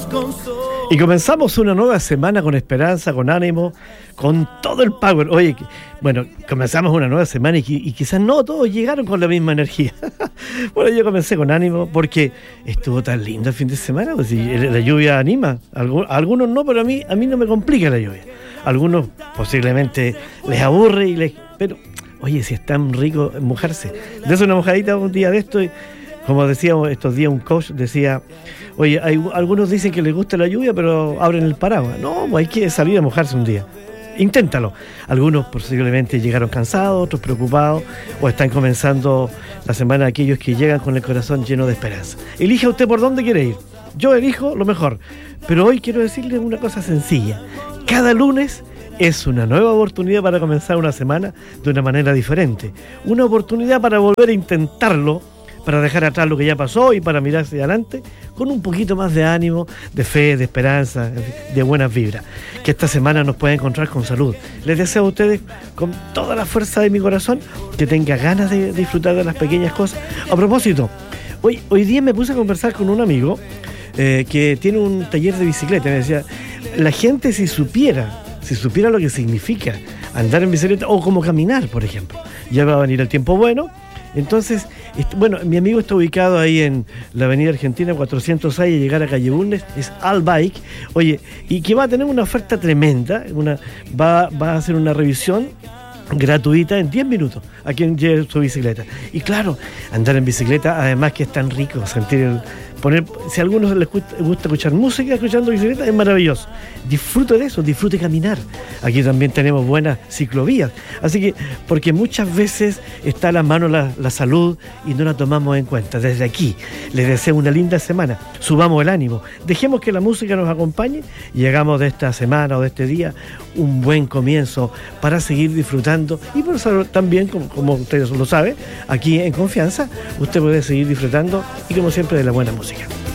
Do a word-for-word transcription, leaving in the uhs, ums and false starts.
Y comenzamos una nueva semana con esperanza, con ánimo, con todo el power. Oye, bueno, comenzamos una nueva semana y, y quizás no todos llegaron con la misma energía. Bueno, yo comencé con ánimo porque estuvo tan lindo el fin de semana. Pues, si la lluvia anima, Algu- a algunos no, pero a mí, a mí no me complica la lluvia. A algunos posiblemente les aburre, y les, pero oye, si es tan rico mojarse. Des una mojadita un día de esto y, como decía estos días un coach, decía, oye, hay, algunos dicen que les gusta la lluvia, pero abren el paraguas. No, hay que salir a mojarse un día. Inténtalo. Algunos posiblemente llegaron cansados, otros preocupados, o están comenzando la semana aquellos que llegan con el corazón lleno de esperanza. Elija usted por dónde quiere ir. Yo elijo lo mejor. Pero hoy quiero decirles una cosa sencilla. Cada lunes es una nueva oportunidad para comenzar una semana de una manera diferente. Una oportunidad para volver a intentarlo, para dejar atrás lo que ya pasó y para mirar hacia adelante con un poquito más de ánimo, de fe, de esperanza, de buenas vibras. Que esta semana nos pueda encontrar con salud. Les deseo a ustedes, con toda la fuerza de mi corazón, que tengan ganas de disfrutar de las pequeñas cosas. A propósito, hoy, hoy día me puse a conversar con un amigo eh, que tiene un taller de bicicleta. Me decía, la gente si supiera, si supiera lo que significa andar en bicicleta o como caminar, por ejemplo. Ya va a venir el tiempo bueno. Entonces, bueno, mi amigo está ubicado ahí en la avenida Argentina cuatrocientos seis, y llegar a Calle Bulnes, es All Bike, oye, y que va a tener una oferta tremenda, una, va, va a hacer una revisión gratuita en diez minutos a quien lleve su bicicleta. Y claro, andar en bicicleta, además que es tan rico sentir el poner, si a algunos les gusta, gusta escuchar música escuchando bicicleta, es maravilloso. Disfrute de eso, disfrute caminar. Aquí también tenemos buenas ciclovías. Así que, porque muchas veces está a la mano la, la salud y no la tomamos en cuenta. Desde aquí, les deseo una linda semana. Subamos el ánimo. Dejemos que la música nos acompañe y hagamos de esta semana o de este día un buen comienzo para seguir disfrutando. Y por eso también, como, como ustedes lo saben, aquí en Confianza, usted puede seguir disfrutando y como siempre de la buena música.